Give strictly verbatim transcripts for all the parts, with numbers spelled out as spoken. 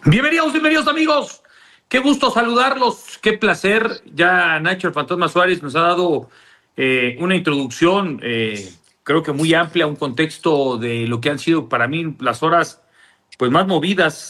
Bienvenidos, bienvenidos amigos. Qué gusto saludarlos, qué placer. Ya Nacho el Fantasma Suárez nos ha dado eh, una introducción, eh, creo que muy amplia, un contexto de lo que han sido para mí las horas pues más movidas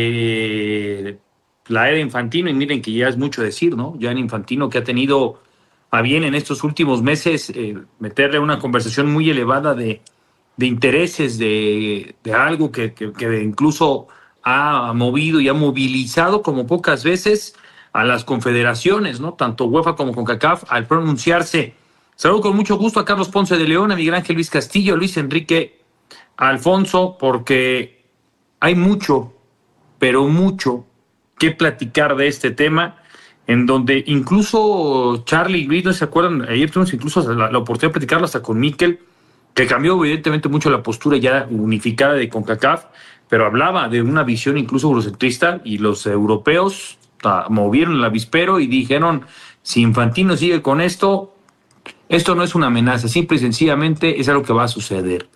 de la era Infantino. Y miren que ya es mucho decir, ¿no? Ya en Infantino, que ha tenido a bien en estos últimos meses eh, meterle una conversación muy elevada de, de intereses, de, de algo que, que, que incluso ha movido y ha movilizado como pocas veces a las confederaciones, ¿no? Tanto UEFA como CONCACAF, al pronunciarse. Saludo con mucho gusto a Carlos Ponce de León, a Miguel Ángel Luis Castillo, a Luis Enrique Alfonso, porque hay mucho, pero mucho que platicar de este tema, en donde incluso Charlie Gris, ¿no se acuerdan? Ayer tuvimos incluso la, la oportunidad de platicarlo hasta con Mikel, que cambió evidentemente mucho la postura ya unificada de CONCACAF, pero hablaba de una visión incluso eurocentrista, y los europeos ta, movieron el avispero y dijeron, si Infantino sigue con esto, esto no es una amenaza, simple y sencillamente es algo que va a suceder.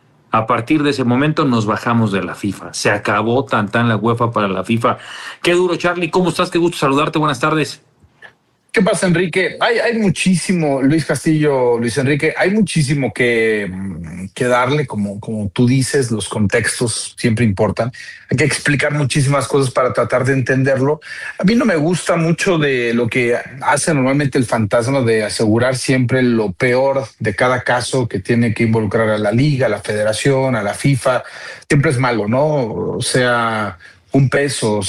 A partir de ese momento nos bajamos de la FIFA. Se acabó tan tan la UEFA para la FIFA. Qué duro, Charlie. ¿Cómo estás? Qué gusto saludarte. Buenas tardes. ¿Qué pasa, Enrique? Hay, hay muchísimo, Luis Castillo, Luis Enrique, hay muchísimo que, que darle, como, como tú dices, los contextos siempre importan. Hay que explicar muchísimas cosas para tratar de entenderlo. A mí no me gusta mucho de lo que hace normalmente el fantasma de asegurar siempre lo peor de cada caso que tiene que involucrar a la liga, a la federación, a la FIFA. Siempre es malo, ¿no? O sea, un peso,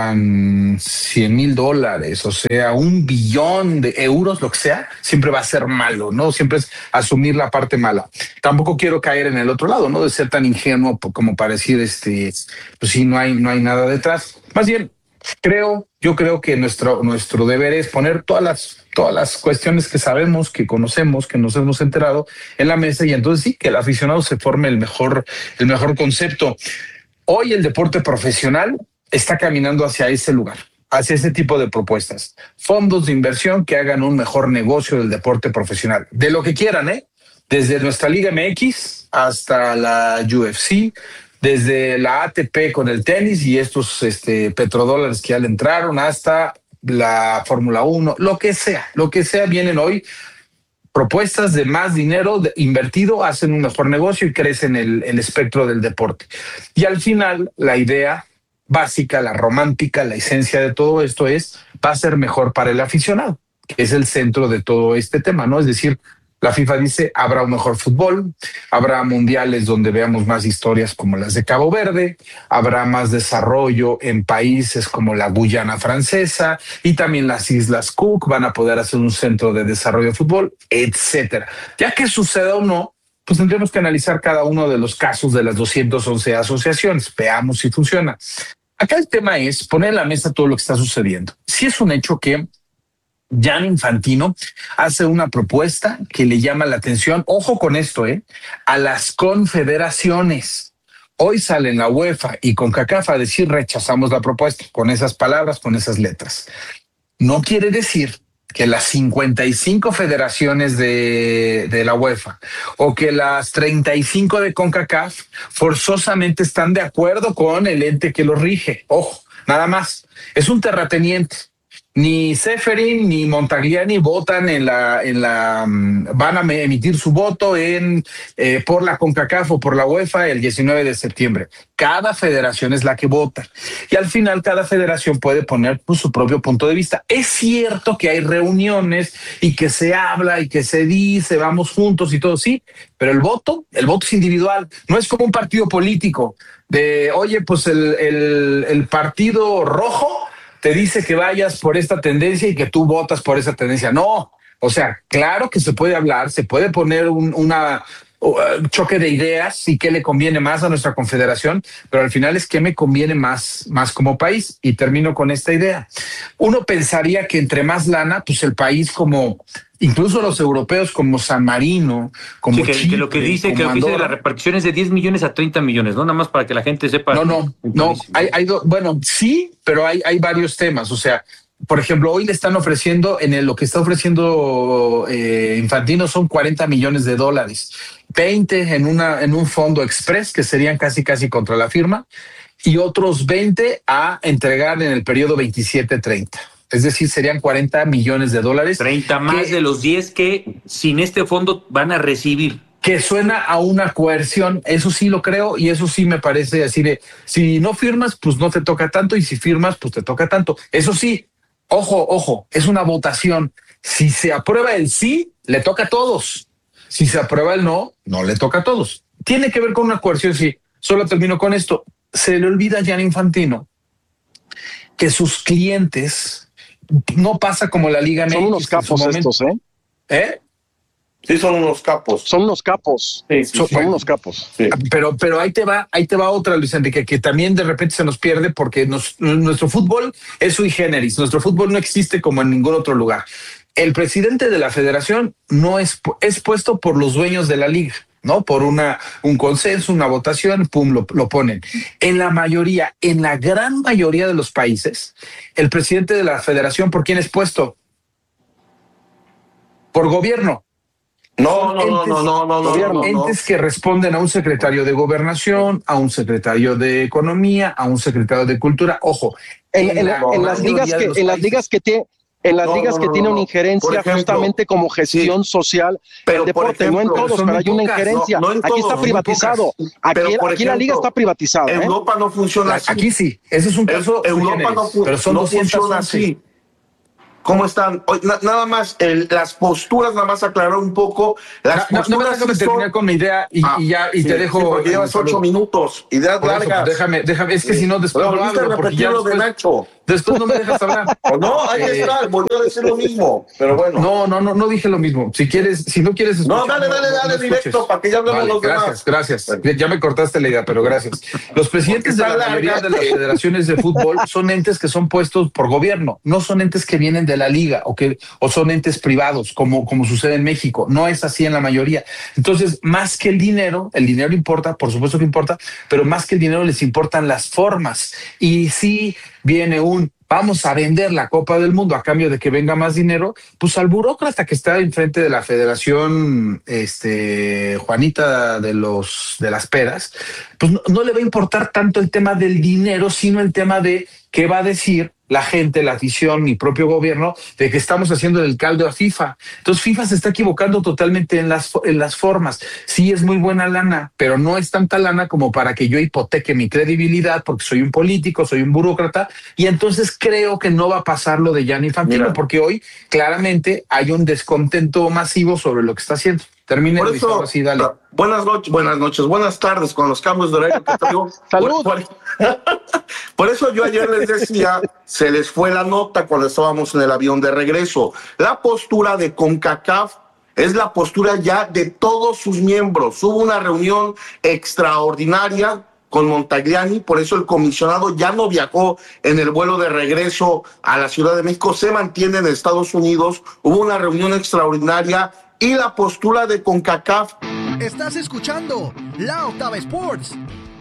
sean cien mil dólares, o sea, un billón de euros, lo que sea, siempre va a ser malo, ¿no? Siempre es asumir la parte mala. Tampoco quiero caer en el otro lado, ¿no? De ser tan ingenuo como para decir, este, pues sí, no hay, no hay nada detrás. Más bien, creo, yo creo que nuestro, nuestro deber es poner todas las, todas las cuestiones que sabemos, que conocemos, que nos hemos enterado en la mesa, y entonces sí, que el aficionado se forme el mejor, el mejor concepto. Hoy el deporte profesional está caminando hacia ese lugar, hacia ese tipo de propuestas. Fondos de inversión que hagan un mejor negocio del deporte profesional, de lo que quieran, ¿eh? Desde nuestra Liga M X hasta la U F C, desde la A T P con el tenis y estos este, petrodólares que ya le entraron, hasta la Fórmula uno, lo que sea, lo que sea, vienen hoy propuestas de más dinero de invertido, hacen un mejor negocio y crecen el, el espectro del deporte. Y al final, la idea básica, la romántica, la esencia de todo esto es, va a ser mejor para el aficionado, que es el centro de todo este tema, ¿no? Es decir, la FIFA dice, habrá un mejor fútbol, habrá mundiales donde veamos más historias como las de Cabo Verde, habrá más desarrollo en países como la Guyana Francesa, y también las Islas Cook van a poder hacer un centro de desarrollo de fútbol, etcétera. Ya que suceda o no, pues tendremos que analizar cada uno de los casos de las doscientas once asociaciones, veamos si funciona. Acá el tema es poner en la mesa todo lo que está sucediendo. Si es un hecho que Gianni Infantino hace una propuesta que le llama la atención, ojo con esto, ¿eh? A las confederaciones. Hoy salen la UEFA y CONCACAF a decir rechazamos la propuesta, con esas palabras, con esas letras. No quiere decir que las cincuenta y cinco federaciones de, de la UEFA o que las treinta y cinco de CONCACAF forzosamente están de acuerdo con el ente que lo rige. Ojo, nada más. Es un terrateniente. Ni Ceferin ni Montagliani votan en la, en la, van a emitir su voto en eh, por la CONCACAF o por la UEFA el diecinueve de septiembre. Cada federación es la que vota y al final cada federación puede poner pues, su propio punto de vista. Es cierto que hay reuniones y que se habla y que se dice vamos juntos y todo, sí, pero el voto, el voto es individual. No es como un partido político de, oye, pues el, el, el partido rojo te dice que vayas por esta tendencia y que tú votas por esa tendencia. No, o sea, claro que se puede hablar, se puede poner un una, uh, choque de ideas y qué le conviene más a nuestra confederación, pero al final es qué me conviene más, más como país. Y termino con esta idea. Uno pensaría que entre más lana, pues el país como... Incluso los europeos como San Marino, como sí, que, Chipre, que lo que dice que, lo que dice de la repartición es de diez millones a treinta millones, ¿no? Nada más para que la gente sepa. No, no, no. Hay, hay do, bueno, sí, pero hay, hay varios temas. O sea, por ejemplo, hoy le están ofreciendo, en el, lo que está ofreciendo eh, Infantino son cuarenta millones de dólares, veinte en, una, en un fondo express, que serían casi, casi contra la firma, y otros veinte a entregar en el periodo veintisiete treinta. Es decir, serían cuarenta millones de dólares. treinta más que, de los diez que sin este fondo van a recibir. Que suena a una coerción, eso sí lo creo y eso sí me parece así de, si no firmas, pues no te toca tanto y si firmas, pues te toca tanto. Eso sí, ojo, ojo, es una votación. Si se aprueba el sí, le toca a todos. Si se aprueba el no, no le toca a todos. Tiene que ver con una coerción, sí. Solo termino con esto. Se le olvida a Gianni Infantino que sus clientes no pasa como la Liga Son M X. unos capos estos, ¿eh? ¿Eh? Sí, son unos capos. Son unos capos. Sí, sí, son, sí. son unos capos. Sí. Pero, pero ahí te va, ahí te va otra, Luis Enrique, que también de repente se nos pierde porque nos, nuestro fútbol es sui generis. Nuestro fútbol no existe como en ningún otro lugar. El presidente de la federación no es, es puesto por los dueños de la liga, ¿no? Por una, un consenso, una votación, pum, lo, lo ponen. En la mayoría, en la gran mayoría de los países, el presidente de la federación, ¿por quién es puesto? Por gobierno. No, no, no, no, no, no, no, no, no. Entes que responden a un secretario de gobernación, a un secretario de economía, a un secretario de cultura. Ojo, En, en, en la en las ligas mayoría de que, los en las países. ligas que tiene, en las No, ligas no, que no, tiene no. una injerencia Por ejemplo, justamente como gestión sí. social Pero, del por deporte, no en ejemplo, todos, son pero muy hay una pocas, injerencia. no, no en aquí todos, está muy privatizado. pocas. Aquí, Pero, por aquí la liga ejemplo, está privatizada. ¿eh? Europa no funciona así. Aquí sí, ese es un caso. Eu- sui Europa generis, no, fu- pero son no doscientos funciona once. así. ¿Cómo están? Hoy, na- nada más, el- las posturas, nada más aclarar un poco. Las No, no, no me posturas déjame sí son- terminar con mi idea y, Ah, y ya y sí, te dejo. sí, porque llevas Salud. ocho minutos. Ideas Por eso, pues, largas. déjame, déjame, es que si no después Pero no volviste hablo a porque repetir ya lo de después, Nacho. después no me dejas hablar. O no, ahí Eh, está, volvió a decir lo mismo. Pero bueno. No, no, no, no dije lo mismo. Si quieres, si no quieres escuchar, No, dale, dale, dale directo, escuches. para que ya hablemos Vale, los gracias, demás. gracias. Bueno. Ya me cortaste la idea, pero gracias. Los presidentes de Porque la está mayoría larga. de las federaciones de fútbol son entes que son puestos por gobierno, no son entes que vienen de la liga o que o son entes privados, como, como sucede en México. No es así en la mayoría. Entonces, más que el dinero, el dinero importa, por supuesto que importa, pero más que el dinero les importan las formas. Y si viene un vamos a vender la Copa del Mundo a cambio de que venga más dinero, pues al burócrata que está enfrente de la Federación, este, Juanita de los de las peras, pues no, no le va a importar tanto el tema del dinero, sino el tema de qué va a decir la gente, la afición, mi propio gobierno, de que estamos haciendo el caldo a FIFA. Entonces FIFA se está equivocando totalmente en las, en las formas. Sí es muy buena lana, pero no es tanta lana como para que yo hipoteque mi credibilidad porque soy un político, soy un burócrata, y entonces creo que no va a pasar lo de Gianni Infantino, Mira. porque hoy claramente hay un descontento masivo sobre lo que está haciendo. Termine, Por Luis, eso, ahora sí, dale. buenas noches, buenas noches, buenas tardes con los cambios de horario que traigo. Salud. Por, por- por eso yo ayer les decía, se les fue la nota cuando estábamos en el avión de regreso. La postura de CONCACAF es la postura ya de todos sus miembros. Hubo una reunión extraordinaria con Montagliani, por eso el comisionado ya no viajó en el vuelo de regreso a la Ciudad de México, se mantiene en Estados Unidos. Hubo una reunión extraordinaria y la postura de CONCACAF. Estás escuchando La Octava Sports.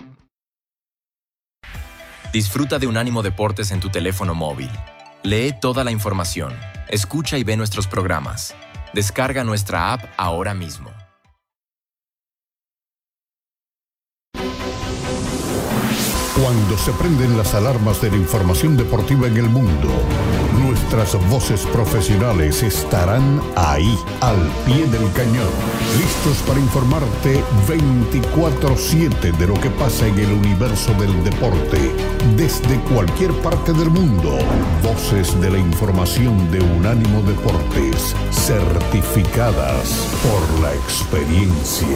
Disfruta de Unánimo Deportes en tu teléfono móvil. Lee toda la información, escucha y ve nuestros programas. Descarga nuestra app ahora mismo. Cuando se prenden las alarmas de la información deportiva en el mundo, nuestras voces profesionales estarán ahí, al pie del cañón, listos para informarte veinticuatro siete de lo que pasa en el universo del deporte, desde cualquier parte del mundo. Voces de la información de Unánimo Deportes, certificadas por la experiencia.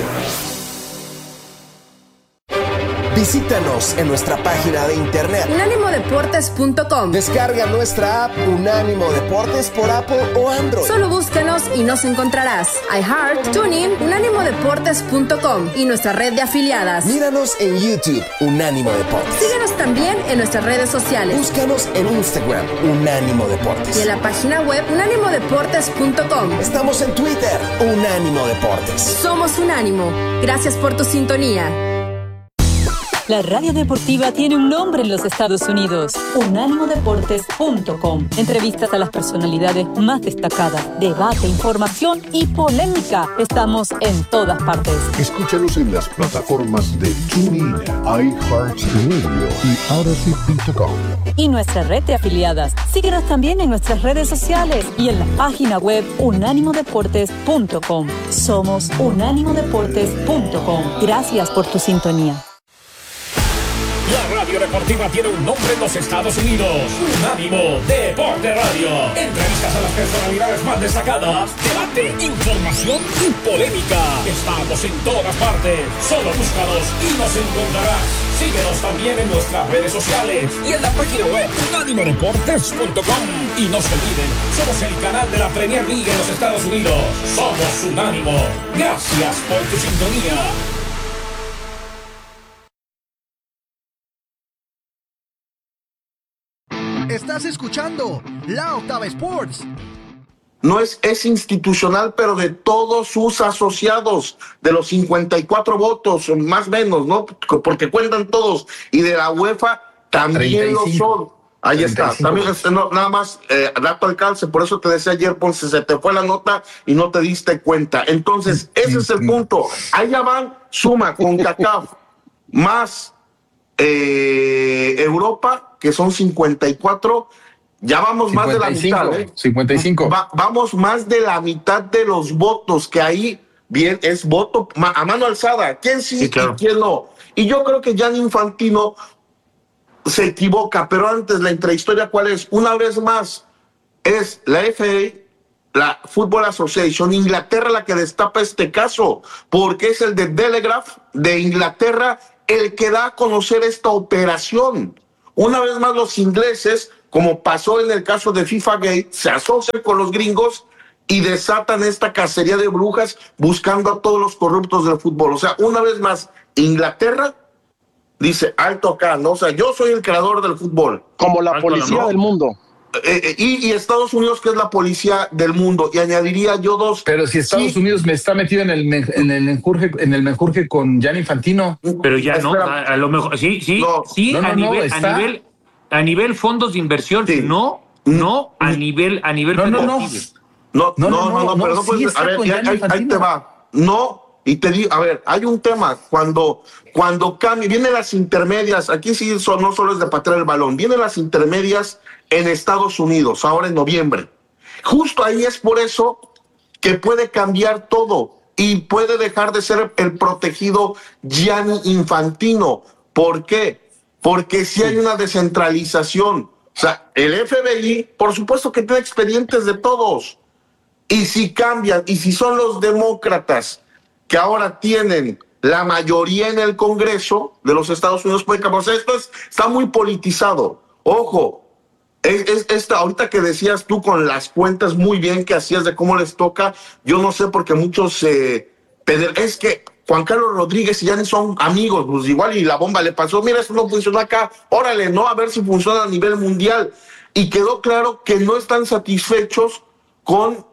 Visítanos en nuestra página de internet. unánimo deportes punto com. Descarga nuestra app Unánimo Deportes por Apple o Android. Solo búscanos y nos encontrarás. iHeart, TuneIn, unánimo deportes punto com y nuestra red de afiliadas. Míranos en YouTube, Unánimo Deportes. Síguenos también en nuestras redes sociales. Búscanos en Instagram, Unánimo Deportes. Y en la página web unánimo deportes punto com. Estamos en Twitter, Unánimo Deportes. Somos Unánimo. Gracias por tu sintonía. La radio deportiva tiene un nombre en los Estados Unidos. unánimo deportes punto com. Entrevistas a las personalidades más destacadas, debate, información y polémica. Estamos en todas partes. Escúchanos en las plataformas de TuneIn, iHeartRadio y Odyssey punto com. Y nuestra red de afiliadas. Síguenos también en nuestras redes sociales y en la página web unánimo deportes punto com. Somos unánimo deportes punto com. Gracias por tu sintonía. La radio deportiva tiene un nombre en los Estados Unidos. Unánimo Deporte Radio. Entrevistas a las personalidades más destacadas. Debate, información y polémica. Estamos en todas partes. Solo búscanos y nos encontrarás. Síguenos también en nuestras redes sociales y en la página web unánimo deportes punto com. Y no se olviden, somos el canal de la Premier League en los Estados Unidos. Somos Unánimo. Gracias por tu sintonía. Estás escuchando La Octava Sports. No es, es institucional, pero de todos sus asociados, de los cincuenta y cuatro votos, más o menos, ¿no? Porque cuentan todos. Y de la UEFA también lo son. Ahí está. También es, no, nada más, eh, dato al calce, por eso te decía ayer, Ponce, se te fue la nota y no te diste cuenta. Entonces, ese es el punto. Allá van, suma con CONCACAF más eh, Europa, que son cincuenta y cuatro. Ya vamos más de la mitad, ¿eh? cincuenta y cinco. Va, vamos más de la mitad de los votos, que ahí bien es voto a mano alzada. ¿Quién sí, sí claro. y quién no? Y yo creo que Gianni Infantino se equivoca, pero antes la intrahistoria, ¿cuál es? Una vez más, es la F A, la Football Association, Inglaterra, la que destapa este caso, porque es el de Telegraph de Inglaterra el que da a conocer esta operación. Una vez más los ingleses, como pasó en el caso de FIFA Gate, se asocian con los gringos y desatan esta cacería de brujas buscando a todos los corruptos del fútbol. O sea, una vez más, Inglaterra dice, alto acá, ¿no? O sea, yo soy el creador del fútbol. Como la alto policía la del mundo. Eh, eh, y, y Estados Unidos, que es la policía del mundo. Y añadiría yo dos. Pero si Estados sí. Unidos me está metido en el en el menjurje, en el menjurje con Gianni Infantino. Pero ya no, a, a lo mejor, sí, sí, no, sí, no, no, a, no, nivel, no, a nivel, a nivel fondos de inversión, sí. no, no, a nivel, a nivel no, no, no, no, no, no, no, no, pero no puedes, sí a ver, ya, ahí, ahí te va, no. Y te digo, a ver, hay un tema, cuando, cuando cambia, vienen las intermedias, aquí sí son, no solo es de patear el balón, vienen las intermedias en Estados Unidos, ahora en noviembre. Justo ahí es por eso que puede cambiar todo y puede dejar de ser el protegido Gianni Infantino. ¿Por qué? Porque si hay una descentralización. O sea, el F B I, por supuesto que tiene expedientes de todos. Y si cambian, y si son los demócratas que ahora tienen la mayoría en el Congreso de los Estados Unidos, puede cambiar. O sea, esto es, está muy politizado. Ojo, es, es esta, ahorita que decías tú con las cuentas muy bien que hacías de cómo les toca, yo no sé porque muchos eh, es que Juan Carlos Rodríguez y Gianni son amigos, pues igual y la bomba le pasó, mira, esto no funcionó acá, órale, no, a ver si funciona a nivel mundial. Y quedó claro que no están satisfechos con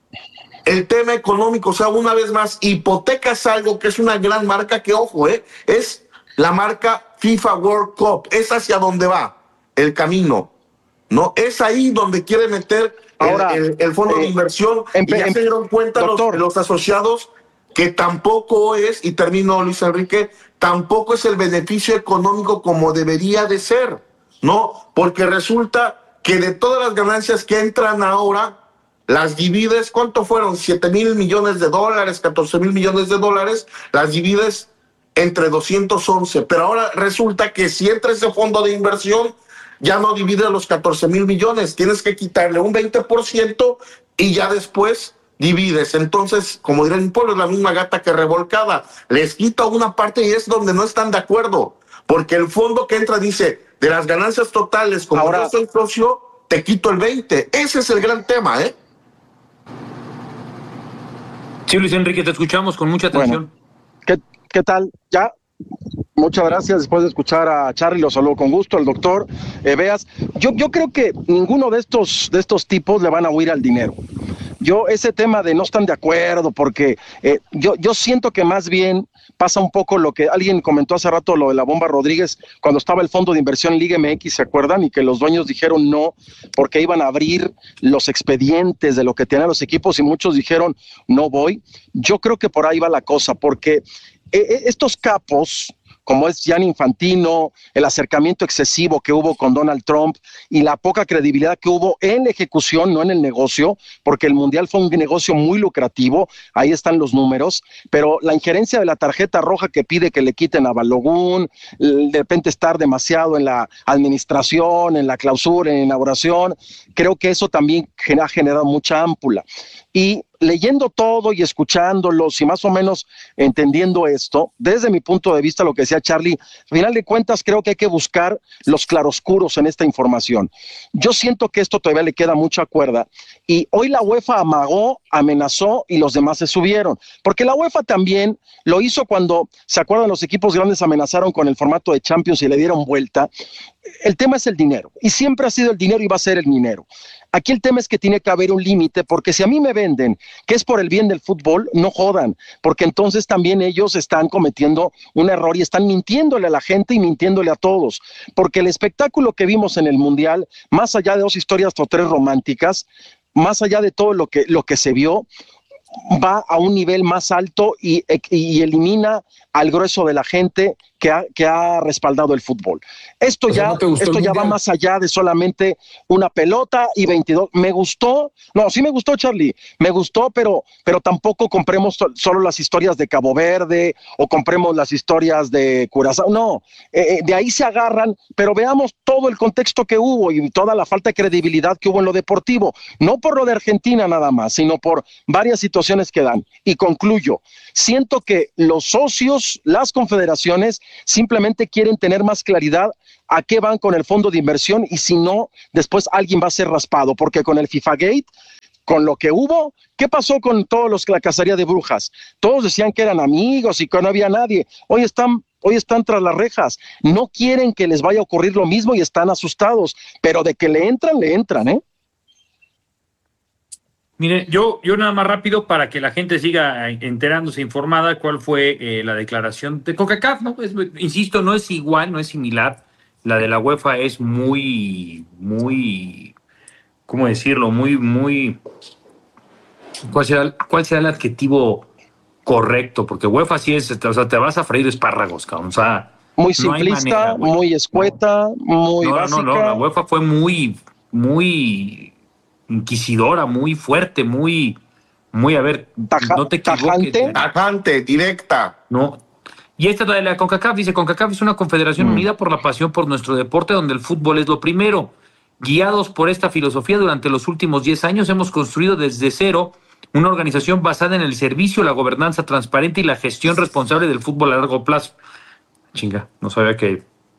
el tema económico. O sea, una vez más, hipotecas algo que es una gran marca que, ojo, eh, es la marca FIFA World Cup, es hacia donde va el camino, ¿no? Es ahí donde quiere meter Ahora, el, el, el fondo eh, de inversión, en, y ya en, se dieron cuenta los, los asociados que tampoco es, y termino, Luis Enrique, tampoco es el beneficio económico como debería de ser, ¿no? Porque resulta que de todas las ganancias que entran ahora, las divides, ¿cuánto fueron? siete mil millones de dólares, catorce mil millones de dólares, las divides entre doscientos once. Pero ahora resulta que si entra ese fondo de inversión, ya no divide los catorce mil millones, tienes que quitarle un veinte por ciento y ya después divides. Entonces, como dirá el pueblo, es la misma gata que revolcada. Les quita una parte y es donde no están de acuerdo, porque el fondo que entra dice, de las ganancias totales, como ahora, yo soy socio, te quito el veinte. Ese es el gran tema, ¿eh? Sí, Luis Enrique, te escuchamos con mucha atención. Bueno, ¿qué, ¿Qué tal? Ya, muchas gracias. Después de escuchar a Charly, lo saludo con gusto, al doctor eh, Veas. Yo, yo creo que ninguno de estos, de estos tipos le van a huir al dinero. Yo, ese tema de no están de acuerdo, porque eh, yo, yo siento que más bien pasa un poco lo que alguien comentó hace rato, lo de la Bomba Rodríguez, cuando estaba el fondo de inversión Liga M X, ¿se acuerdan? Y que los dueños dijeron no, porque iban a abrir los expedientes de lo que tenían los equipos y muchos dijeron no voy. Yo creo que por ahí va la cosa, porque eh, estos capos, como es Gianni Infantino, el acercamiento excesivo que hubo con Donald Trump y la poca credibilidad que hubo en la ejecución, no en el negocio, porque el Mundial fue un negocio muy lucrativo, ahí están los números, pero la injerencia de la tarjeta roja que pide que le quiten a Balogun, de repente estar demasiado en la administración, en la clausura, en la inauguración, creo que eso también ha generado mucha ámpula. Y leyendo todo y escuchándolos y más o menos entendiendo esto, desde mi punto de vista, lo que decía Charlie, al final de cuentas creo que hay que buscar los claroscuros en esta información. Yo siento que esto todavía le queda mucha cuerda y hoy la UEFA amagó, amenazó y los demás se subieron, porque la UEFA también lo hizo cuando, ¿se acuerdan? Los equipos grandes amenazaron con el formato de Champions y le dieron vuelta. El tema es el dinero y siempre ha sido el dinero y va a ser el dinero. Aquí el tema es que tiene que haber un límite, porque si a mí me venden que es por el bien del fútbol, no jodan, porque entonces también ellos están cometiendo un error y están mintiéndole a la gente y mintiéndole a todos, porque el espectáculo que vimos en el Mundial, más allá de dos historias o tres románticas, más allá de todo lo que, lo que se vio, va a un nivel más alto y, y elimina al grueso de la gente que ha, que ha respaldado el fútbol. Esto ya, o sea, ¿no esto ya va más allá de solamente una pelota y veintidós. Me gustó, no, sí me gustó, Charlie, me gustó, pero, pero tampoco compremos to- solo las historias de Cabo Verde o compremos las historias de Curazao. No, eh, de ahí se agarran, pero veamos todo el contexto que hubo y toda la falta de credibilidad que hubo en lo deportivo. No por lo de Argentina nada más, sino por varias situaciones que dan. Y concluyo, siento que los socios, las confederaciones, simplemente quieren tener más claridad a qué van con el fondo de inversión y si no, después alguien va a ser raspado, porque con el FIFA Gate, con lo que hubo, ¿qué pasó con todos los la cacería de brujas? Todos decían que eran amigos y que no había nadie. Hoy están, hoy están tras las rejas. No quieren que les vaya a ocurrir lo mismo y están asustados, pero de que le entran, le entran, ¿eh? Mire, yo, yo nada más rápido para que la gente siga enterándose informada cuál fue eh, la declaración de CONCACAF, ¿no? Es, insisto, no es igual, no es similar. La de la UEFA es muy, muy, ¿cómo decirlo? Muy, muy, ¿cuál será, cuál será el adjetivo correcto? Porque UEFA sí es, o sea, te vas a freír espárragos, cabrón, o sea. Muy simplista, no manera, muy escueta, muy no, básica. No, no, la UEFA fue muy, muy inquisidora, muy fuerte, muy, muy, a ver, Taja, no te equivoques. Tajante, tajante, directa. No. Y esta de la CONCACAF, dice, CONCACAF es una confederación mm. unida por la pasión por nuestro deporte, donde el fútbol es lo primero. Guiados por esta filosofía, durante los últimos diez años hemos construido desde cero una organización basada en el servicio, la gobernanza transparente y la gestión responsable del fútbol a largo plazo. Chinga, no sabía que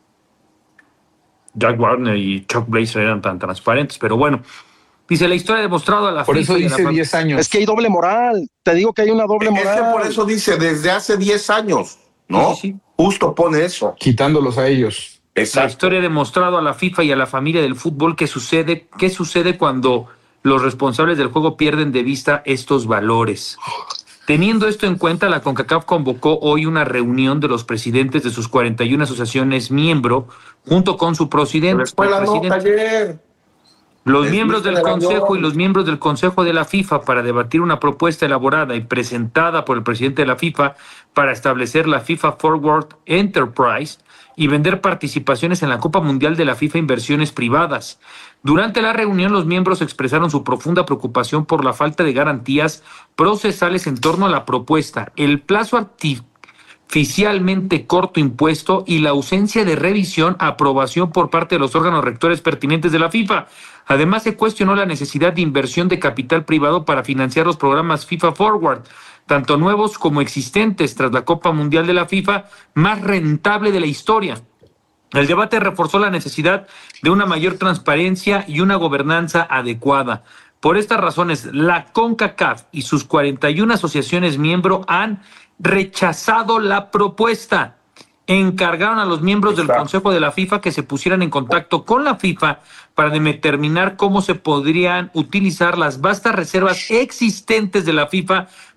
Jack Warner y Chuck Blazer eran tan transparentes, pero bueno. Dice, la historia ha demostrado a la Por FIFA eso dice diez años. Es que hay doble moral. Te digo que hay una doble moral. Es que por eso dice desde hace diez años, ¿no? Sí, sí. Justo pone eso. Quitándolos a ellos. Exacto. La historia ha demostrado a la FIFA y a la familia del fútbol que sucede, qué sucede cuando los responsables del juego pierden de vista estos valores. Teniendo esto en cuenta, la CONCACAF convocó hoy una reunión de los presidentes de sus cuarenta y una asociaciones miembro, junto con su presidente. Después la nota ayer. Los miembros del Consejo y los miembros del Consejo de la FIFA para debatir una propuesta elaborada y presentada por el presidente de la FIFA para establecer la FIFA Forward Enterprise y vender participaciones en la Copa Mundial de la FIFA Inversiones Privadas. Durante la reunión, los miembros expresaron su profunda preocupación por la falta de garantías procesales en torno a la propuesta, el plazo artificialmente corto impuesto y la ausencia de revisión, aprobación por parte de los órganos rectores pertinentes de la FIFA. Además, se cuestionó la necesidad de inversión de capital privado para financiar los programas FIFA Forward, tanto nuevos como existentes, tras la Copa Mundial de la FIFA más rentable de la historia. El debate reforzó la necesidad de una mayor transparencia y una gobernanza adecuada. Por estas razones, la CONCACAF y sus cuarenta y una asociaciones miembro han rechazado la propuesta. Encargaron a los miembros del Consejo de la FIFA que se pusieran en contacto con la FIFA para determinar cómo se podrían utilizar las vastas reservas existentes de la FIFA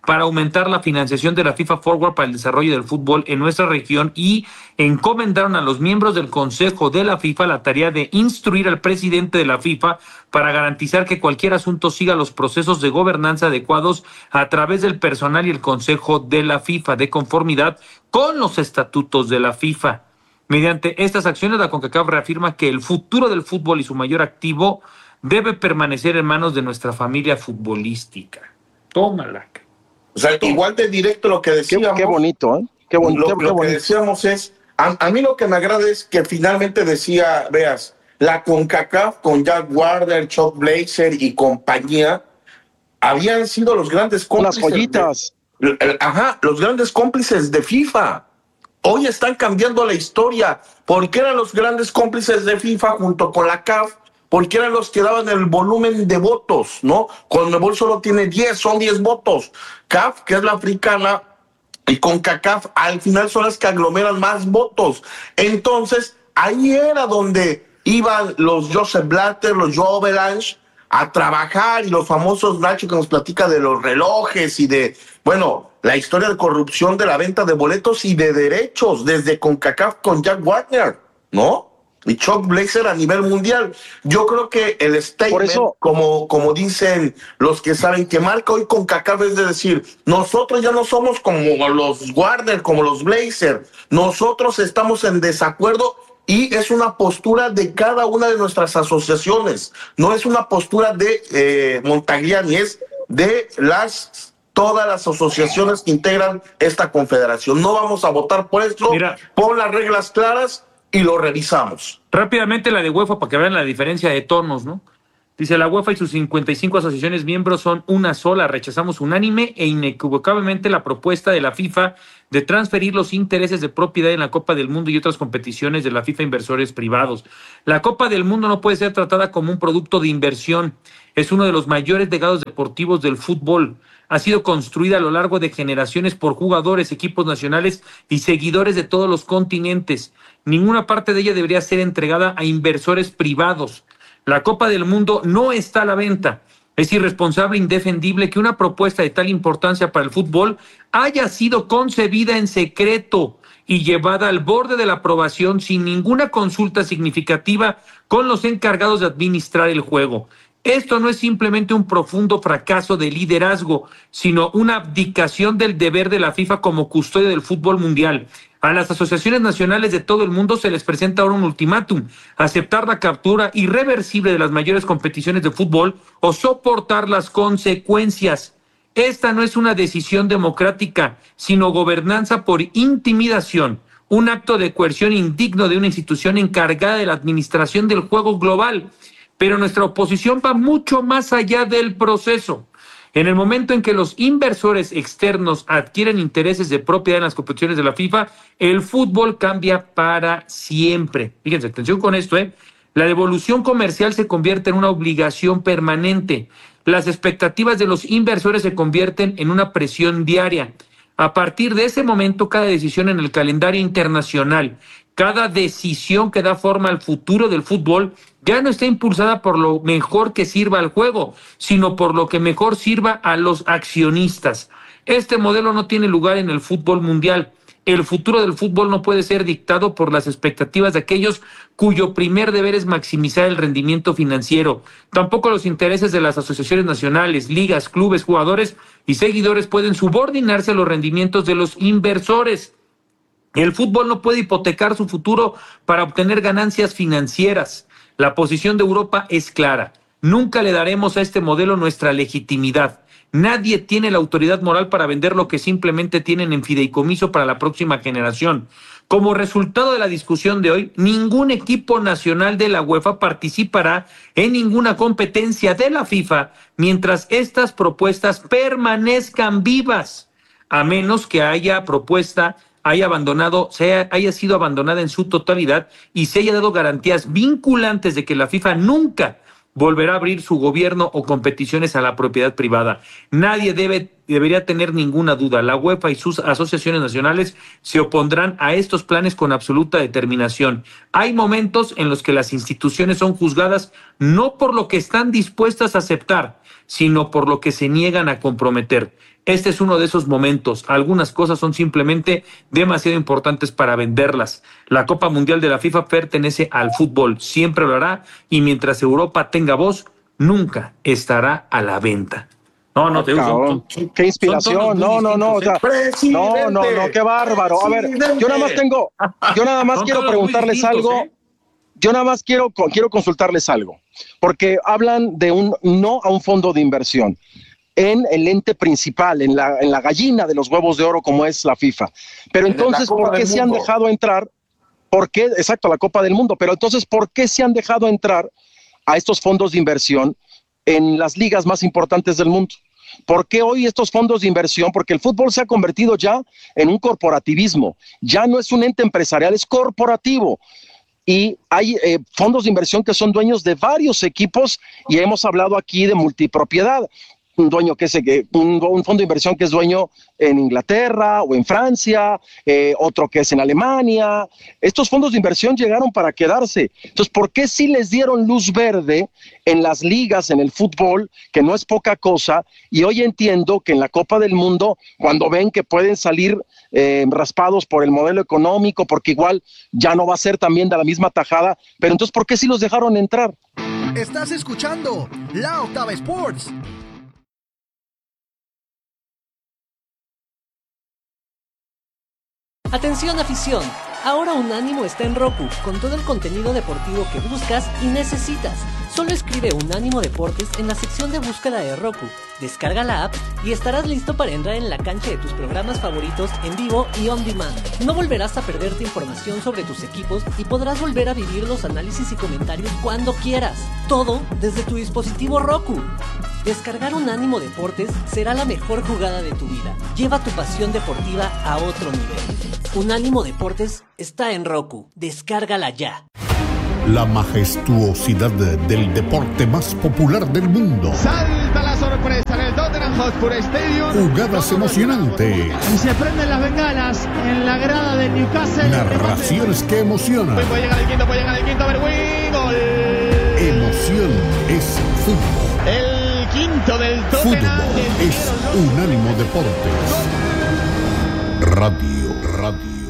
para aumentar la financiación de la FIFA Forward para el desarrollo del fútbol en nuestra región y encomendaron a los miembros del Consejo de la FIFA la tarea de instruir al presidente de la FIFA para garantizar que cualquier asunto siga los procesos de gobernanza adecuados a través del personal y el Consejo de la FIFA, de conformidad con los estatutos de la FIFA. Mediante estas acciones, la CONCACAF reafirma que el futuro del fútbol y su mayor activo debe permanecer en manos de nuestra familia futbolística. Tómala. O sea, igual de directo lo que decíamos. Qué, qué bonito, ¿eh? Qué bonito. Lo, qué, lo qué que bonito. decíamos es, a, a mí lo que me agrada es que finalmente decía, veas, la CONCACAF con Jack Warner, Chuck Blazer y compañía habían sido los grandes cómplices. Unas joyitas. De, ajá, los grandes cómplices de FIFA. Hoy están cambiando la historia. Porque eran los grandes cómplices de FIFA junto con la C A F. Porque eran los que daban el volumen de votos, ¿no? CONMEBOL solo tiene diez, son diez votos. C A F, que es la africana, y CONCACAF, al final son las que aglomeran más votos. Entonces, ahí era donde iban los Joseph Blatter, los Joe Belange, a trabajar, y los famosos Nacho que nos platica de los relojes y de, bueno, la historia de corrupción de la venta de boletos y de derechos desde CONCACAF con Jack Warner, ¿no? Y Chuck Blazer a nivel mundial. Yo creo que el statement, Por eso, como, como dicen los que saben, que marca hoy CONCACAF es de decir, nosotros ya no somos como los Warner, como los Blazer, nosotros estamos en desacuerdo. Y es una postura de cada una de nuestras asociaciones. No es una postura de eh, Montagliani, es de las todas las asociaciones que integran esta confederación. No vamos a votar por esto. Mira, pon las reglas claras y lo revisamos. Rápidamente la de UEFA para que vean la diferencia de tonos, ¿no? Dice, la UEFA y sus cincuenta y cinco asociaciones miembros son una sola. Rechazamos unánime e inequívocamente la propuesta de la FIFA de transferir los intereses de propiedad en la Copa del Mundo y otras competiciones de la FIFA a inversores privados. La Copa del Mundo no puede ser tratada como un producto de inversión. Es uno de los mayores legados deportivos del fútbol. Ha sido construida a lo largo de generaciones por jugadores, equipos nacionales y seguidores de todos los continentes. Ninguna parte de ella debería ser entregada a inversores privados. La Copa del Mundo no está a la venta. Es irresponsable e indefendible que una propuesta de tal importancia para el fútbol haya sido concebida en secreto y llevada al borde de la aprobación sin ninguna consulta significativa con los encargados de administrar el juego. Esto no es simplemente un profundo fracaso de liderazgo, sino una abdicación del deber de la FIFA como custodia del fútbol mundial. A las asociaciones nacionales de todo el mundo se les presenta ahora un ultimátum: aceptar la captura irreversible de las mayores competiciones de fútbol o soportar las consecuencias. Esta no es una decisión democrática, sino gobernanza por intimidación, un acto de coerción indigno de una institución encargada de la administración del juego global. Pero nuestra oposición va mucho más allá del proceso. En el momento en que los inversores externos adquieren intereses de propiedad en las competiciones de la FIFA, el fútbol cambia para siempre. Fíjense, atención con esto, ¿eh? La devolución comercial se convierte en una obligación permanente. Las expectativas de los inversores se convierten en una presión diaria. A partir de ese momento, cada decisión en el calendario internacional, cada decisión que da forma al futuro del fútbol, ya no está impulsada por lo mejor que sirva al juego, sino por lo que mejor sirva a los accionistas. Este modelo no tiene lugar en el fútbol mundial. El futuro del fútbol no puede ser dictado por las expectativas de aquellos cuyo primer deber es maximizar el rendimiento financiero. Tampoco los intereses de las asociaciones nacionales, ligas, clubes, jugadores y seguidores pueden subordinarse a los rendimientos de los inversores. El fútbol no puede hipotecar su futuro para obtener ganancias financieras. La posición de Europa es clara. Nunca le daremos a este modelo nuestra legitimidad. Nadie tiene la autoridad moral para vender lo que simplemente tienen en fideicomiso para la próxima generación. Como resultado de la discusión de hoy, ningún equipo nacional de la UEFA participará en ninguna competencia de la FIFA mientras estas propuestas permanezcan vivas, a menos que haya propuesta haya abandonado, sea, haya sido abandonada en su totalidad y se haya dado garantías vinculantes de que la FIFA nunca volverá a abrir su gobierno o competiciones a la propiedad privada. Nadie debe, debería tener ninguna duda. La UEFA y sus asociaciones nacionales se opondrán a estos planes con absoluta determinación. Hay momentos en los que las instituciones son juzgadas no por lo que están dispuestas a aceptar, sino por lo que se niegan a comprometer. Este es uno de esos momentos. Algunas cosas son simplemente demasiado importantes para venderlas. La Copa Mundial de la FIFA pertenece al fútbol, siempre lo hará, y mientras Europa tenga voz, nunca estará a la venta. No, no, te digo, son, son, qué inspiración, no, no, no, o sea, no, no, no, qué bárbaro. A ver, yo nada más tengo, yo nada más quiero preguntarles algo, ¿eh? Yo nada más quiero, quiero consultarles algo, porque hablan de un no a un fondo de inversión en el ente principal, en la, en la gallina de los huevos de oro como es la FIFA. Pero entonces, ¿por qué se han dejado entrar? ¿Por qué? Exacto, la Copa del Mundo. Pero entonces, ¿por qué se han dejado entrar a estos fondos de inversión en las ligas más importantes del mundo? ¿Por qué hoy estos fondos de inversión? Porque el fútbol se ha convertido ya en un corporativismo. Ya no es un ente empresarial, es corporativo. Y hay eh, fondos de inversión que son dueños de varios equipos y hemos hablado aquí de multipropiedad. Un dueño que es un, un fondo de inversión que es dueño en Inglaterra o en Francia, eh, otro que es en Alemania. Estos fondos de inversión llegaron para quedarse. Entonces, ¿por qué sí les dieron luz verde en las ligas, en el fútbol, que no es poca cosa? Y hoy entiendo que en la Copa del Mundo, cuando ven que pueden salir eh, raspados por el modelo económico, porque igual ya no va a ser también de la misma tajada, pero entonces, ¿por qué sí los dejaron entrar? Estás escuchando La Octava Sports. Atención afición, ahora Unánimo está en Roku, con todo el contenido deportivo que buscas y necesitas. Solo escribe Unánimo Deportes en la sección de búsqueda de Roku, descarga la app y estarás listo para entrar en la cancha de tus programas favoritos en vivo y on demand. No volverás a perderte información sobre tus equipos y podrás volver a vivir los análisis y comentarios cuando quieras. Todo desde tu dispositivo Roku. Descargar Unánimo Deportes será la mejor jugada de tu vida. Lleva tu pasión deportiva a otro nivel. Unánimo Deportes está en Roku. Descárgala ya. La majestuosidad del deporte más popular del mundo. Salta la sorpresa en el Tottenham Hotspur Stadium. Jugadas emocionantes. Y se prenden las bengalas en la grada de Newcastle. Narraciones que emocionan. Puede llegar el quinto, puede llegar el quinto. A ver, win, gol. Emoción es fútbol. El quinto del Tottenham. Fútbol es Unánimo Deportes. Radio, radio.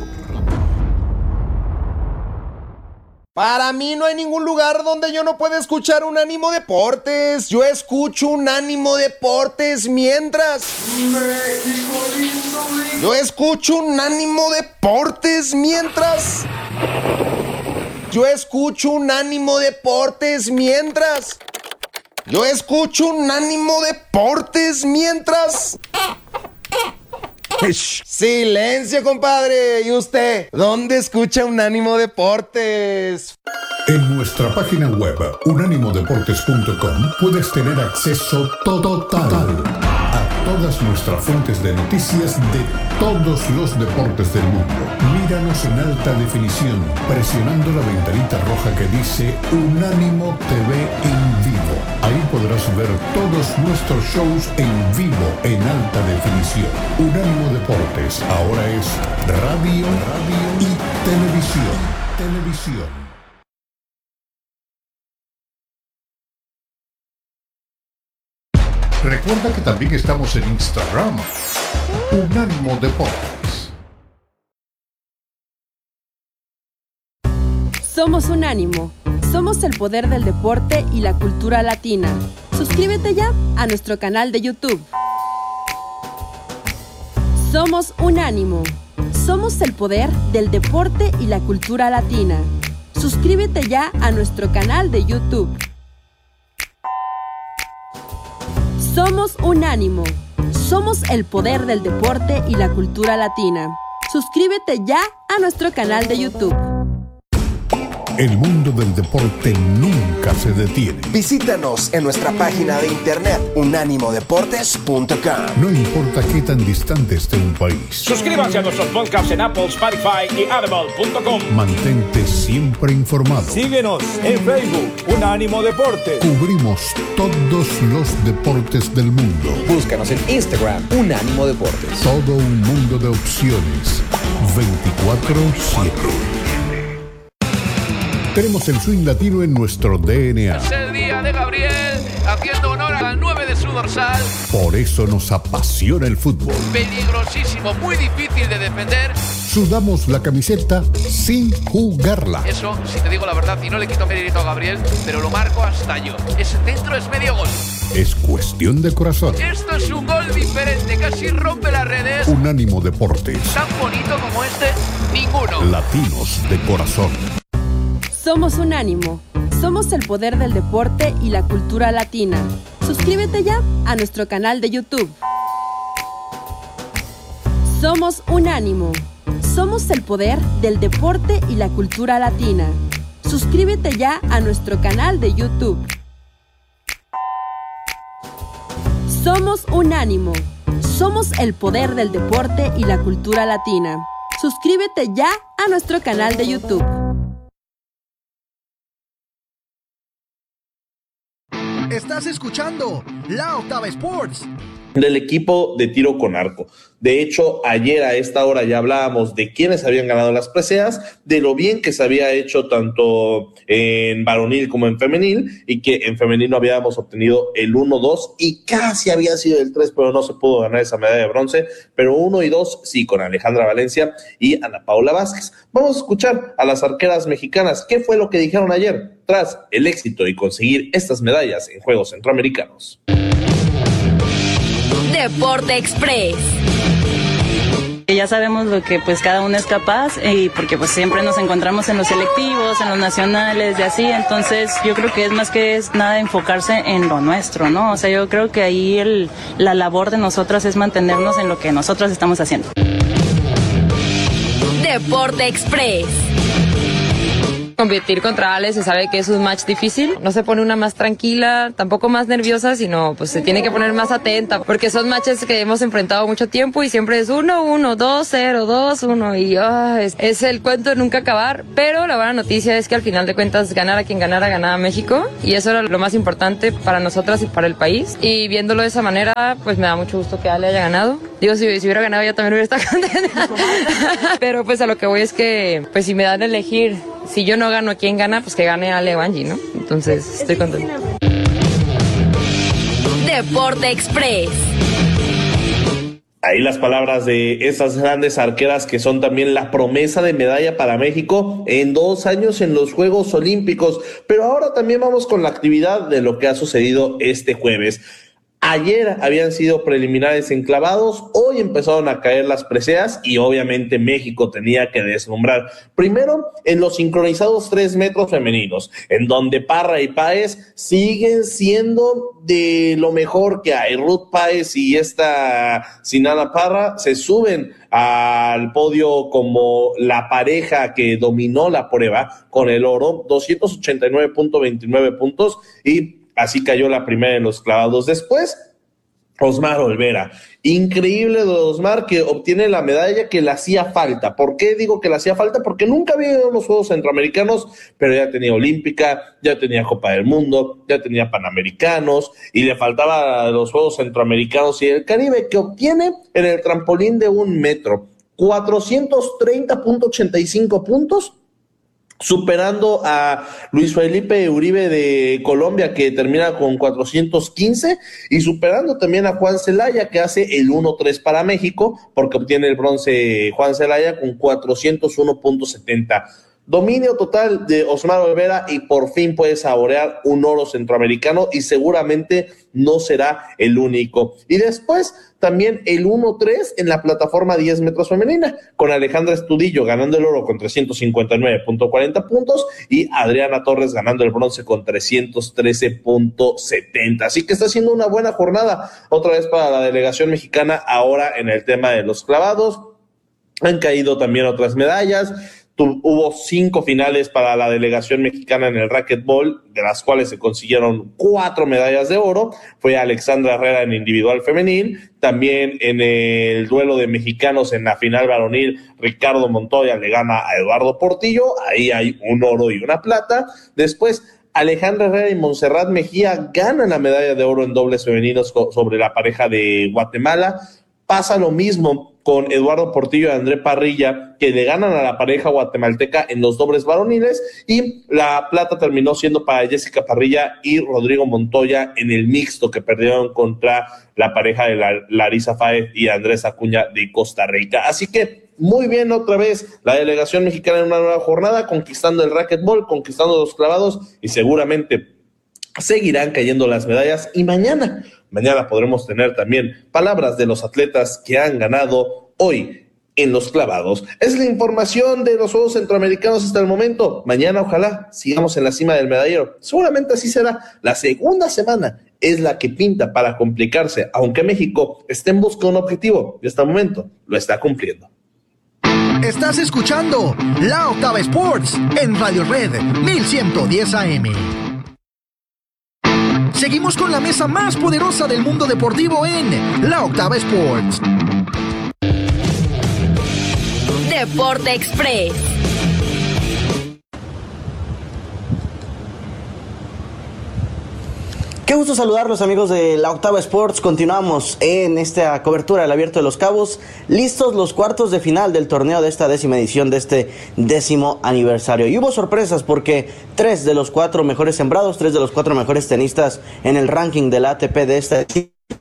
Para mí no hay ningún lugar donde yo no pueda escuchar Unánimo Deportes. Yo escucho Unánimo Deportes mientras... Yo escucho Unánimo Deportes mientras... Yo escucho Unánimo Deportes mientras... Yo escucho Unánimo Deportes mientras... Silencio, compadre. ¿Y usted? ¿Dónde escucha Unánimo Deportes? En nuestra página web unánimo deportes punto com puedes tener acceso total a todas nuestras fuentes de noticias de todos los deportes del mundo. Míranos en alta definición presionando la ventanita roja que dice Unánimo T V en vivo. Ahí podrás ver todos nuestros shows en vivo en alta definición. Unánimo Deportes ahora es radio, radio y televisión. Televisión. Recuerda que también estamos en Instagram. Unánimo Deportes. Somos Unánimo. Somos el poder del deporte y la cultura latina. Suscríbete ya a nuestro canal de YouTube. Somos Unánimo. Somos el poder del deporte y la cultura latina. Suscríbete ya a nuestro canal de YouTube. Somos Unánimo. Somos el poder del deporte y la cultura latina. Suscríbete ya a nuestro canal de YouTube. El mundo del deporte nunca se detiene. Visítanos en nuestra página de internet unánimo deportes punto com. No importa qué tan distante esté un país. Suscríbanse a nuestros podcasts en Apple, Spotify y audible punto com. Mantente siempre informado. Síguenos en Facebook, Unánimo Deportes. Cubrimos todos los deportes del mundo. Búscanos en Instagram, Unánimo Deportes. Todo un mundo de opciones. veinticuatro siete. Tenemos el swing latino en nuestro D N A. María de Gabriel, haciendo honor a la nueve de su dorsal. Por eso nos apasiona el fútbol. Peligrosísimo, muy difícil de defender. Sudamos la camiseta sin jugarla. Eso, si te digo la verdad, y no le quito mérito a Gabriel, pero lo marco hasta yo. Ese centro es medio gol. Es cuestión de corazón. Esto es un gol diferente, casi rompe las redes. Unánimo Deportes. Tan bonito como este, ninguno. Latinos de corazón. Somos Unánimo. Somos el poder del deporte y la cultura latina. Suscríbete ya a nuestro canal de YouTube. Somos Unánimo. Somos el poder del deporte y la cultura latina. Suscríbete ya a nuestro canal de YouTube. Somos Unánimo. Somos el poder del deporte y la cultura latina. Suscríbete ya a nuestro canal de YouTube. Estás escuchando La Octava Sports. Del equipo de tiro con arco. De hecho, ayer a esta hora ya hablábamos de quiénes habían ganado las preseas, de lo bien que se había hecho tanto en varonil como en femenil, y que en femenil no habíamos obtenido el uno dos y casi había sido el tres, pero no se pudo ganar esa medalla de bronce, pero uno y dos sí, con Alejandra Valencia y Ana Paula Vázquez. Vamos a escuchar a las arqueras mexicanas. ¿Qué fue lo que dijeron ayer tras el éxito y conseguir estas medallas en Juegos Centroamericanos? Deporte Express. Ya sabemos lo que pues cada uno es capaz, y porque pues siempre nos encontramos en los selectivos, en los nacionales y así, entonces yo creo que es más que es nada enfocarse en lo nuestro, ¿no? O sea, yo creo que ahí el, la labor de nosotras es mantenernos en lo que nosotras estamos haciendo. Deporte Express. Competir contra Ale se sabe que es un match difícil, no se pone una más tranquila, tampoco más nerviosa, sino pues se tiene que poner más atenta, porque son matches que hemos enfrentado mucho tiempo y siempre es uno, uno, dos, cero, dos, uno y oh, es, es el cuento de nunca acabar, pero la buena noticia es que al final de cuentas ganara quien ganara, ganaba México, y eso era lo más importante para nosotras y para el país, y viéndolo de esa manera pues me da mucho gusto que Ale haya ganado. Digo, si, si hubiera ganado yo también hubiera estado contenta, pero pues a lo que voy es que pues si me dan a elegir, si yo no gano, ¿quién gana? Pues que gane Ale o Angie, ¿no? Entonces, estoy contenta. Deporte Express. Ahí las palabras de esas grandes arqueras que son también la promesa de medalla para México en dos años en los Juegos Olímpicos. Pero ahora también vamos con la actividad de lo que ha sucedido este jueves. Ayer habían sido preliminares en clavados, hoy empezaron a caer las preseas y obviamente México tenía que deslumbrar. Primero en los sincronizados tres metros femeninos, en donde Parra y Páez siguen siendo de lo mejor que hay. Ruth Páez y esta Sinana Parra se suben al podio como la pareja que dominó la prueba con el oro, doscientos ochenta y nueve punto veintinueve puntos, y así cayó la primera en los clavados. Después, Osmar Olvera. Increíble de Osmar, que obtiene la medalla que le hacía falta. ¿Por qué digo que le hacía falta? Porque nunca había ido a los Juegos Centroamericanos, pero ya tenía Olímpica, ya tenía Copa del Mundo, ya tenía Panamericanos, y le faltaba los Juegos Centroamericanos y el Caribe, que obtiene en el trampolín de un metro, cuatrocientos treinta punto ochenta y cinco puntos, superando a Luis Felipe Uribe de Colombia, que termina con cuatrocientos quince, y superando también a Juan Celaya, que hace el uno tres para México, porque obtiene el bronce Juan Celaya con cuatrocientos uno punto setenta. Dominio total de Osmar Olvera, y por fin puede saborear un oro centroamericano, y seguramente no será el único. Y después también el uno tres en la plataforma diez metros femenina, con Alejandra Estudillo ganando el oro con trescientos cincuenta y nueve punto cuarenta puntos y Adriana Torres ganando el bronce con trescientos trece punto setenta. Así que está siendo una buena jornada otra vez para la delegación mexicana. Ahora en el tema de los clavados han caído también otras medallas. Hubo cinco finales para la delegación mexicana en el racquetball, de las cuales se consiguieron cuatro medallas de oro. Fue Alexandra Herrera en individual femenil, también en el duelo de mexicanos en la final varonil, Ricardo Montoya le gana a Eduardo Portillo, ahí hay un oro y una plata. Después Alejandra Herrera y Montserrat Mejía ganan la medalla de oro en dobles femeninos sobre la pareja de Guatemala. Pasa lo mismo con Eduardo Portillo y André Parrilla, que le ganan a la pareja guatemalteca en los dobles varoniles, y la plata terminó siendo para Jessica Parrilla y Rodrigo Montoya en el mixto, que perdieron contra la pareja de la, Larisa Faez y Andrés Acuña de Costa Rica. Así que muy bien, otra vez la delegación mexicana en una nueva jornada, conquistando el racquetball, conquistando los clavados, y seguramente seguirán cayendo las medallas. Y mañana, mañana podremos tener también palabras de los atletas que han ganado hoy en los clavados. Es la información de los Juegos Centroamericanos hasta el momento. Mañana ojalá sigamos en la cima del medallero. Seguramente así será. La segunda semana es la que pinta para complicarse, aunque México esté en busca de un objetivo, y hasta el momento lo está cumpliendo. Estás escuchando La Octava Sports en Radio Red mil ciento diez A M. Seguimos con la mesa más poderosa del mundo deportivo en La Octava Sports. Deporte Express. Qué gusto saludarlos, amigos de La Octava Sports. Continuamos en esta cobertura del Abierto de los Cabos. Listos los cuartos de final del torneo de esta décima edición, de este décimo aniversario. Y hubo sorpresas porque tres de los cuatro mejores sembrados, tres de los cuatro mejores tenistas en el ranking de la A T P de esta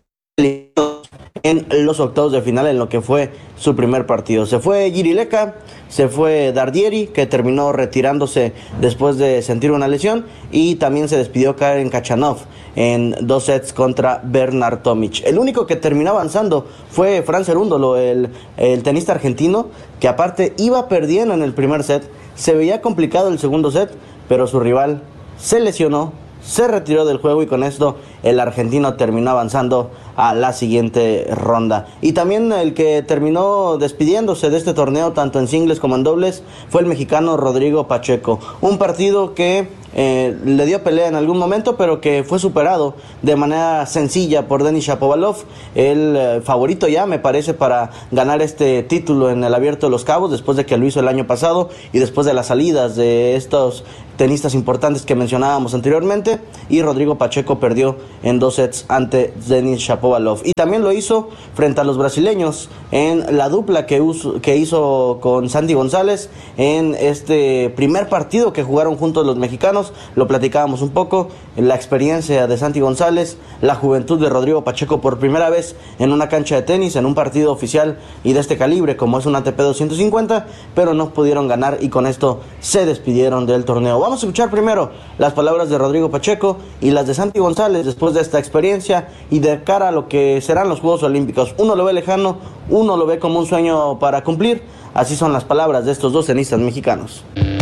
en los octavos de final, en lo que fue su primer partido. Se fue Jiri Leka, se fue Dardieri, que terminó retirándose después de sentir una lesión, y también se despidió Karen Khachanov en dos sets contra Bernard Tomic. El único que terminó avanzando fue Fran Cerúndolo, el, el tenista argentino, que aparte iba perdiendo en el primer set, se veía complicado el segundo set, pero su rival se lesionó, se retiró del juego, y con esto el argentino terminó avanzando a la siguiente ronda. Y también el que terminó despidiéndose de este torneo, tanto en singles como en dobles, fue el mexicano Rodrigo Pacheco. Un partido que eh, le dio pelea en algún momento, pero que fue superado de manera sencilla por Denis Shapovalov, el eh, favorito ya, me parece, para ganar este título en el Abierto de los Cabos, después de que lo hizo el año pasado y después de las salidas de estos tenistas importantes que mencionábamos anteriormente. Y Rodrigo Pacheco perdió en dos sets ante Denis Shapovalov, y también lo hizo frente a los brasileños en la dupla que, uso, que hizo con Santi González en este primer partido que jugaron juntos los mexicanos. Lo platicábamos un poco, la experiencia de Santi González, la juventud de Rodrigo Pacheco por primera vez en una cancha de tenis, en un partido oficial y de este calibre como es un A T P doscientos cincuenta, pero no pudieron ganar, y con esto se despidieron del torneo. Vamos a escuchar primero las palabras de Rodrigo Pacheco y las de Santi González después de esta experiencia y de cara a lo que serán los Juegos Olímpicos. Uno lo ve lejano, uno lo ve como un sueño para cumplir. Así son las palabras de estos dos tenistas mexicanos.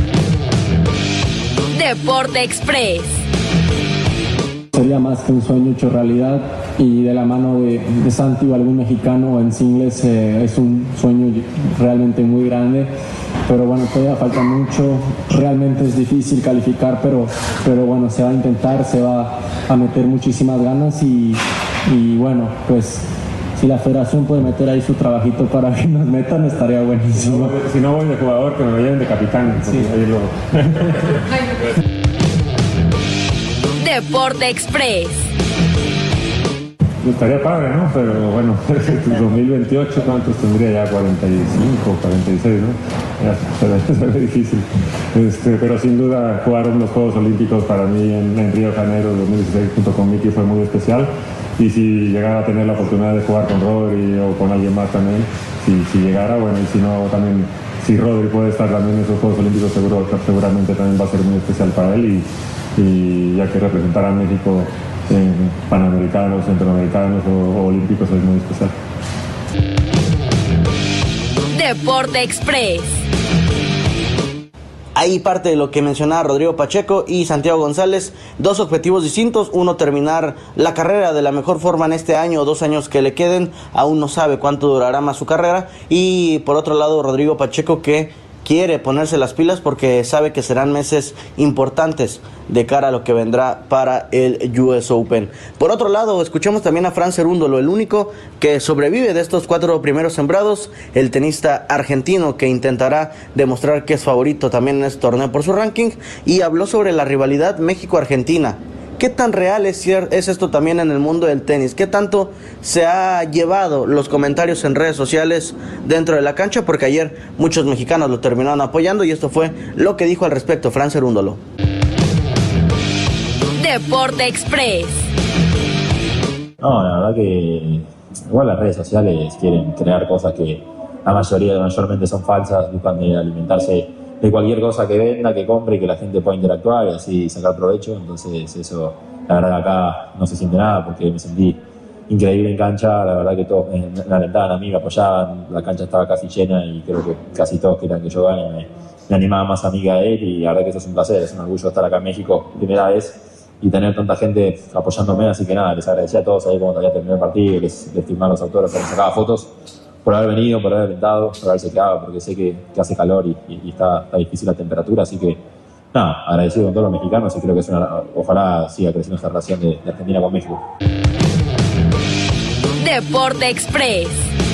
Deporte Express. Sería más que un sueño hecho realidad, y de la mano de, de Santi o algún mexicano en singles eh, es un sueño realmente muy grande. Pero bueno, todavía falta mucho, realmente es difícil calificar, pero, pero bueno, se va a intentar, se va a meter muchísimas ganas, y, y bueno, pues si la federación puede meter ahí su trabajito para que nos metan, estaría buenísimo. Si no voy de jugador, que me vayan de capitán. Sí. Ahí lo... Deporte Express. Estaría padre, ¿no? Pero bueno, dos mil veintiocho, ¿cuántos tendría ya? cuarenta y cinco, cuarenta y seis, ¿no? Ya, se ve difícil. Este, pero sin duda jugar los Juegos Olímpicos para mí en, en Río de Janeiro dos mil dieciséis junto con Miki fue muy especial. Y si llegara a tener la oportunidad de jugar con Rodri o con alguien más también, si, si llegara, bueno, y si no, también, si Rodri puede estar también en esos Juegos Olímpicos, seguro, seguramente también va a ser muy especial para él, y, y ya que representar a México en panamericanos, centroamericanos o, o olímpicos es muy especial. Deporte Express. Ahí parte de lo que mencionaba Rodrigo Pacheco y Santiago González, dos objetivos distintos. Uno, terminar la carrera de la mejor forma en este año o dos años que le queden, aún no sabe cuánto durará más su carrera. Y por otro lado, Rodrigo Pacheco, que quiere ponerse las pilas porque sabe que serán meses importantes de cara a lo que vendrá para el U S Open. Por otro lado, escuchamos también a Fran Cerúndolo, el único que sobrevive de estos cuatro primeros sembrados, el tenista argentino que intentará demostrar que es favorito también en este torneo por su ranking, y habló sobre la rivalidad México-Argentina, ¿qué tan real es, es esto también en el mundo del tenis? ¿Qué tanto se ha llevado los comentarios en redes sociales dentro de la cancha? Porque ayer muchos mexicanos lo terminaron apoyando y esto fue lo que dijo al respecto Fran Cerúndolo. Deporte Express. No, la verdad que igual las redes sociales quieren crear cosas que la mayoría, mayormente son falsas, buscan de alimentarse de cualquier cosa que venda, que compre y que la gente pueda interactuar y así sacar provecho. Entonces eso, la verdad acá no se siente nada porque me sentí increíble en cancha, la verdad que todos me, me alentaban a mí, me apoyaban, la cancha estaba casi llena y creo que casi todos querían que yo gane, me, me animaban más a mí que a él y la verdad que eso es un placer, es un orgullo estar acá en México primera vez y tener tanta gente apoyándome, así que nada, les agradecía a todos ahí cuando había terminado el partido, les, les firmaba los autógrafos, les sacaba fotos por haber venido, por haber alentado, por haberse quedado, porque sé que, que hace calor y, y, y está, está difícil la temperatura, así que nada, agradecido con todos los mexicanos y creo que es una, ojalá siga creciendo esta relación de, de Argentina con México. Deporte Express.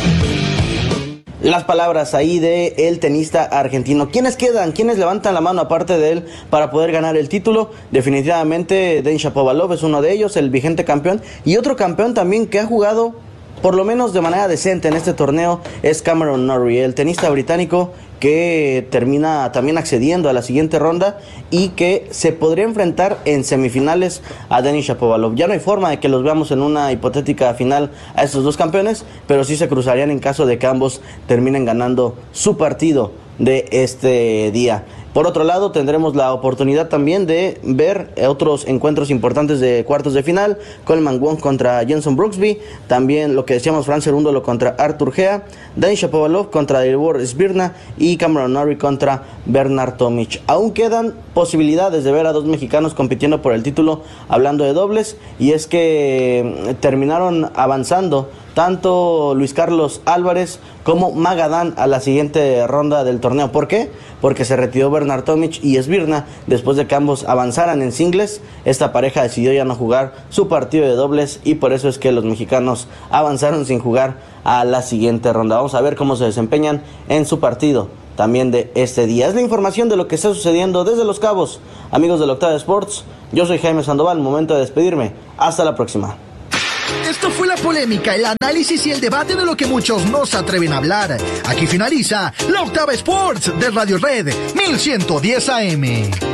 Las palabras ahí de el tenista argentino. ¿Quiénes quedan? ¿Quiénes levantan la mano aparte de él para poder ganar el título? Definitivamente Denis Shapovalov es uno de ellos, el vigente campeón. Y otro campeón también que ha jugado por lo menos de manera decente en este torneo es Cameron Norrie, el tenista británico que termina también accediendo a la siguiente ronda y que se podría enfrentar en semifinales a Denis Shapovalov. Ya no hay forma de que los veamos en una hipotética final a estos dos campeones, pero sí se cruzarían en caso de que ambos terminen ganando su partido de este día. Por otro lado, tendremos la oportunidad también de ver otros encuentros importantes de cuartos de final. Coleman Wong contra Jenson Brooksby. También lo que decíamos, Fran Cerúndolo contra Artur Gea. Denis Shapovalov contra Dalibor Svirna. Y Cameron Norrie contra Bernard Tomic. Aún quedan posibilidades de ver a dos mexicanos compitiendo por el título hablando de dobles. Y es que terminaron avanzando tanto Luis Carlos Álvarez como Magadán a la siguiente ronda del torneo. ¿Por qué? Porque se retiró Bernard Tomic y Svirna después de que ambos avanzaran en singles. Esta pareja decidió ya no jugar su partido de dobles y por eso es que los mexicanos avanzaron sin jugar a la siguiente ronda. Vamos a ver cómo se desempeñan en su partido también de este día. Es la información de lo que está sucediendo desde Los Cabos. Amigos de la Octava Sports, yo soy Jaime Sandoval, momento de despedirme. Hasta la próxima. Esto fue la polémica, el análisis y el debate de lo que muchos no se atreven a hablar. Aquí finaliza la Octava Sports de Radio Red mil ciento diez A M.